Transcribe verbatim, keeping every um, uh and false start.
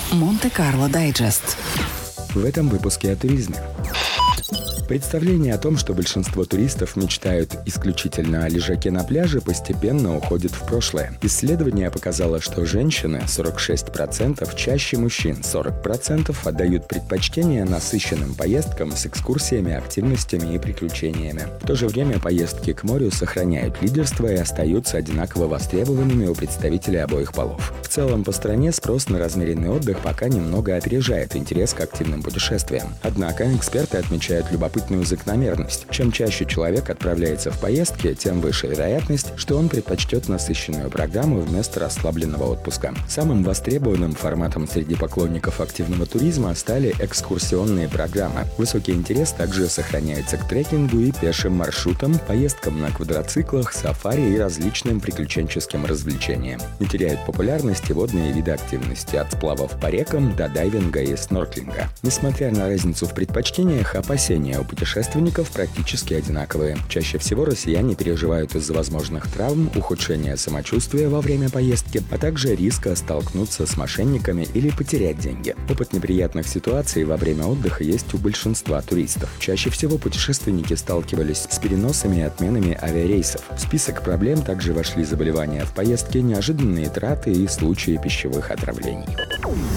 Монте-Карло Дайджест. В этом выпуске о туризме. Представление о том, что большинство туристов мечтают исключительно о лежаке на пляже, постепенно уходит в прошлое. Исследование показало, что женщины сорок шесть процентов чаще мужчин сорок процентов отдают предпочтение насыщенным поездкам с экскурсиями, активностями и приключениями. В то же время поездки к морю сохраняют лидерство и остаются одинаково востребованными у представителей обоих полов. В целом по стране спрос на размеренный отдых пока немного опережает интерес к активным путешествиям. Однако эксперты отмечают любопытную закономерность. Чем чаще человек отправляется в поездки, тем выше вероятность, что он предпочтет насыщенную программу вместо расслабленного отпуска. Самым востребованным форматом среди поклонников активного туризма стали экскурсионные программы. Высокий интерес также сохраняется к трекингу и пешим маршрутам, поездкам на квадроциклах, сафари и различным приключенческим развлечениям. Не теряют популярности водные виды активности от сплавов по рекам до дайвинга и снорклинга. Несмотря на разницу в предпочтениях, опасения у путешественников практически одинаковые. Чаще всего россияне переживают из-за возможных травм, ухудшения самочувствия во время поездки, а также риска столкнуться с мошенниками или потерять деньги. Опыт неприятных ситуаций во время отдыха есть у большинства туристов. Чаще всего путешественники сталкивались с переносами и отменами авиарейсов. В список проблем также вошли заболевания в поездке, неожиданные траты и случаи пищевых отравлений.